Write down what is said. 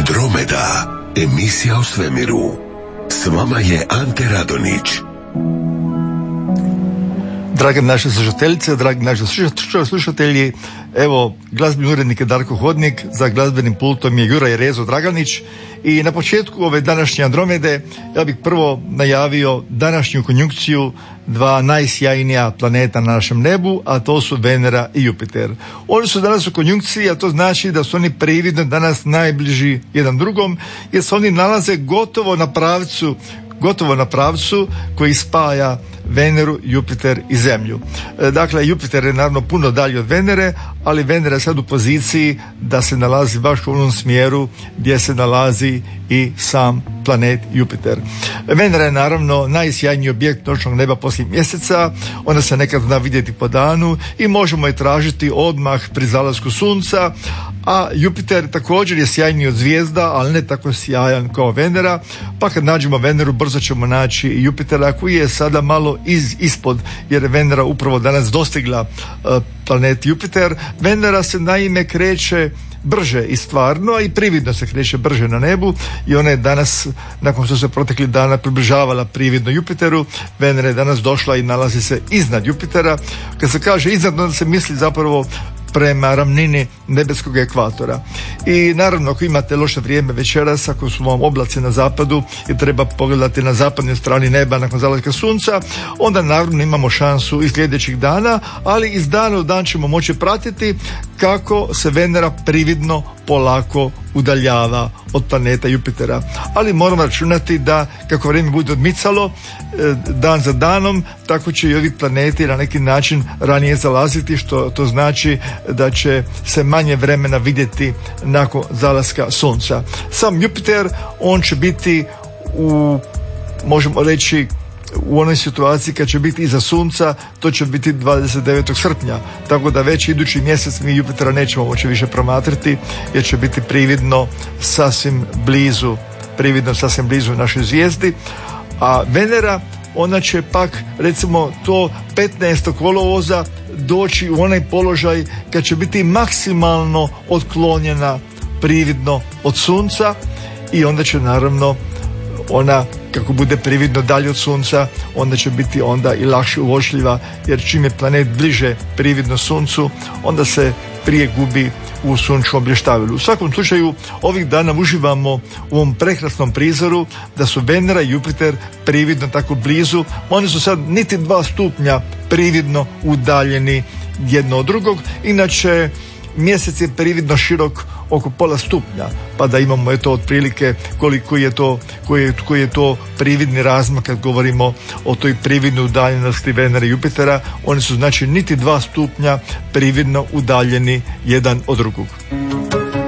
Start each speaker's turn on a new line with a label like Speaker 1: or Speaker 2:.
Speaker 1: Andromeda, emisija o svemiru. S vama je Ante Radonić.
Speaker 2: Drage naše slušateljice, dragi naši slušatelji, evo, glazbeni urednik je Darko Hodnik, za glazbenim pultom je Juraj Rezo Draganić i na početku ove današnje Andromede ja bih prvo najavio današnju konjunkciju dva najsjajnija planeta na našem nebu, a to su Venera i Jupiter. Oni su danas u konjunkciji, a to znači da su oni prividno danas najbliži jedan drugom, jer se oni nalaze gotovo na pravcu koji spaja Veneru, Jupiter i Zemlju. Dakle, Jupiter je naravno puno dalje od Venere, ali Venera je sad u poziciji da se nalazi baš u onom smjeru gdje se nalazi i sam planet Jupiter. Venera je naravno najsjajniji objekt noćnog neba poslije mjeseca, ona se nekad zna vidjeti po danu i možemo je tražiti odmah pri zalasku sunca, a Jupiter također je sjajniji od zvijezda, ali ne tako sjajan kao Venera, pa kad nađemo Veneru brzo ćemo naći i Jupitera koji je sada malo ispod, jer je Venera upravo danas dostigla planet Jupiter. Venera se naime kreće brže i stvarno, a i prividno se kreće brže na nebu i ona je danas, nakon što se proteklih dana približavala prividno Jupiteru, Venera je danas došla i nalazi se iznad Jupitera. Kad se kaže iznad, onda se misli zapravo prema ravnini nebeskog ekvatora. I naravno, ako imate loše vrijeme večeras, ako su vam oblaci na zapadu i treba pogledati na zapadnoj strani neba nakon zalaska sunca, onda naravno imamo šansu i sljedećih dana, ali iz dana u dan ćemo moći pratiti kako se Venera prividno polako udaljava od planeta Jupitera. Ali moramo računati da kako vrijeme bude odmicalo dan za danom, tako će i ovi planeti na neki način ranije zalaziti, što to znači da će se manje vremena vidjeti nakon zalaska sunca. Sam Jupiter, on će biti možemo reći u onoj situaciji kad će biti iza sunca, to će biti 29. srpnja, tako da već idući mjesec mi Jupitera nećemo moći više promatrati, jer će biti prividno sasvim blizu našoj zvijezdi. A Venera, ona će pak recimo to 15. kolovoza doći u onaj položaj kad će biti maksimalno otklonjena prividno od sunca i onda će naravno ona, kako bude prividno dalje od sunca, onda će biti onda i lakše uočljiva, jer čim je planet bliže prividno suncu, onda se prije gubi u sunčevom blještavelu. U svakom slučaju, ovih dana uživamo u ovom prekrasnom prizoru da su Venera i Jupiter prividno tako blizu. Oni su sad niti 2 stupnja prividno udaljeni jedno od drugog, inače mjesec je prividno širok oko pola stupnja, pa da imamo eto otprilike koji je to prividni razmak kad govorimo o toj prividnoj udaljenosti Venere i Jupitera. Oni su znači niti 2 stupnja prividno udaljeni jedan od drugog.